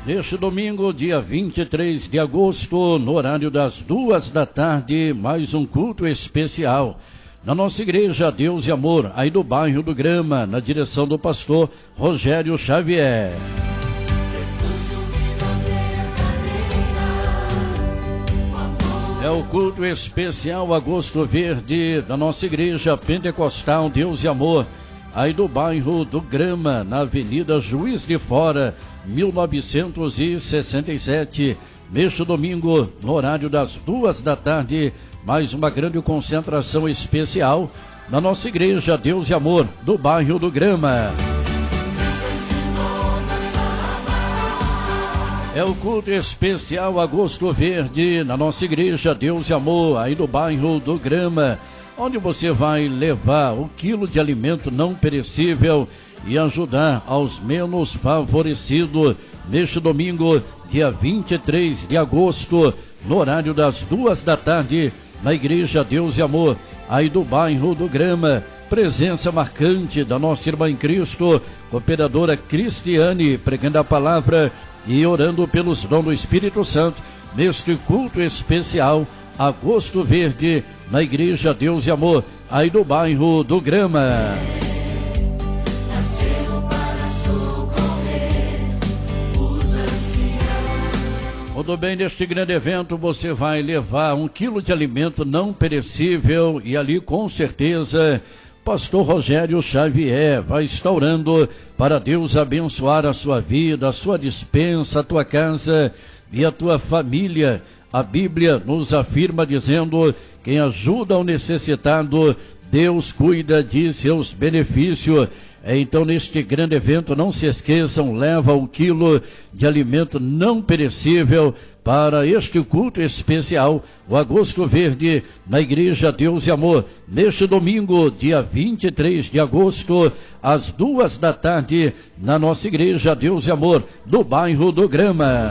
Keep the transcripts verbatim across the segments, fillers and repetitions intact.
Neste domingo, dia vinte e três de agosto, no horário das duas da tarde, mais um culto especial na nossa igreja Deus e Amor, aí do bairro do Grama, na direção do pastor Rogério Xavier. É o culto especial Agosto Verde da nossa igreja Pentecostal Deus e Amor, aí do bairro do Grama, na Avenida Juiz de Fora, mil novecentos e sessenta e sete. Neste domingo, no horário das duas da tarde, mais uma grande concentração especial na nossa igreja Deus e Amor, do bairro do Grama. É o culto especial Agosto Verde na nossa igreja Deus e Amor, aí do bairro do Grama, onde você vai levar o quilo de alimento não perecível e ajudar aos menos favorecidos neste domingo, dia vinte e três de agosto, no horário das duas da tarde, na igreja Deus e Amor, aí do bairro do Grama. Presença marcante da nossa irmã em Cristo, cooperadora Cristiane, pregando a palavra e orando pelos dons do Espírito Santo neste culto especial Agosto Verde na igreja Deus e Amor, aí do bairro do Grama. Tudo bem, neste grande evento você vai levar um quilo de alimento não perecível e ali com certeza pastor Rogério Xavier vai estar orando para Deus abençoar a sua vida, a sua despensa, a tua casa e a tua família. A Bíblia nos afirma dizendo: quem ajuda o necessitado, Deus cuida de seus benefícios. Então, neste grande evento, não se esqueçam, leva um quilo de alimento não perecível para este culto especial, o Agosto Verde, na igreja Deus e Amor, neste domingo, dia vinte e três de agosto, às duas da tarde, na nossa igreja Deus e Amor, do bairro do Grama.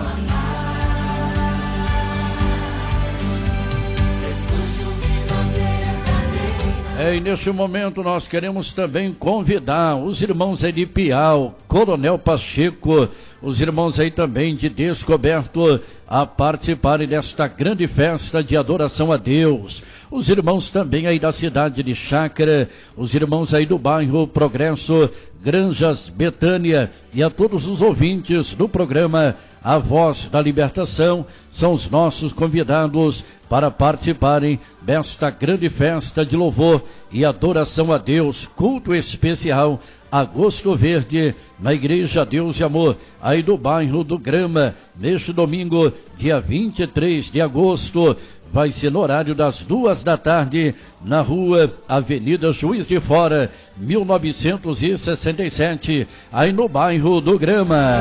É, e neste momento nós queremos também convidar os irmãos aí de Piau, Coronel Pacheco, os irmãos aí também de Descoberto, a participarem desta grande festa de adoração a Deus. Os irmãos também aí da cidade de Chácara, os irmãos aí do bairro Progresso, Granjas, Betânia, e a todos os ouvintes do programa A Voz da Libertação, são os nossos convidados para participarem desta grande festa de louvor e adoração a Deus, culto especial Agosto Verde, na igreja Deus e Amor, aí do bairro do Grama, neste domingo, dia vinte e três de agosto, vai ser no horário das duas da tarde, na rua Avenida Juiz de Fora, mil novecentos e sessenta e sete, aí no bairro do Grama.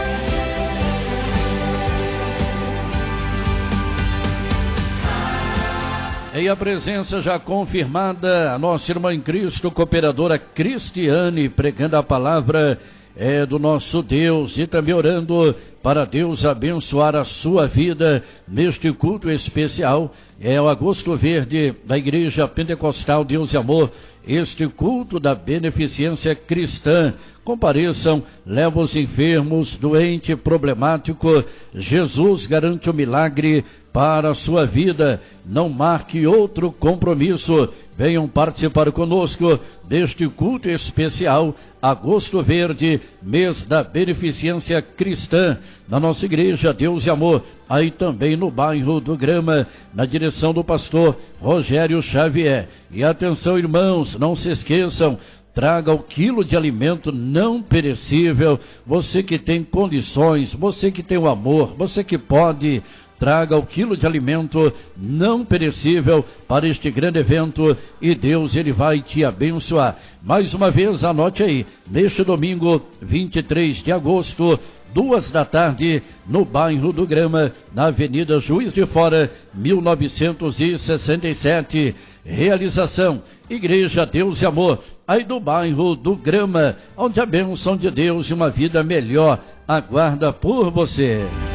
Em a presença já confirmada, a nossa irmã em Cristo, cooperadora Cristiane, pregando a palavra é, do nosso Deus e também orando para Deus abençoar a sua vida neste culto especial. É o Agosto Verde da Igreja Pentecostal Deus e Amor, este culto da beneficência cristã. Compareçam, leva os enfermos, doente, problemático. Jesus garante o milagre para a sua vida. Não marque outro compromisso. Venham participar conosco deste culto especial Agosto Verde, mês da beneficência cristã, na nossa igreja Deus e Amor, aí também no bairro do Grama, na direção do pastor Rogério Xavier. E atenção, irmãos, não se esqueçam, traga o quilo de alimento não perecível. Você que tem condições, você que tem o amor, você que pode, traga o quilo de alimento não perecível para este grande evento e Deus, ele vai te abençoar. Mais uma vez, anote aí, neste domingo, vinte e três de agosto, duas da tarde, no bairro do Grama, na Avenida Juiz de Fora, mil novecentos e sessenta e sete. Realização, Igreja Deus e Amor, aí do bairro do Grama, onde a bênção de Deus e uma vida melhor aguarda por você.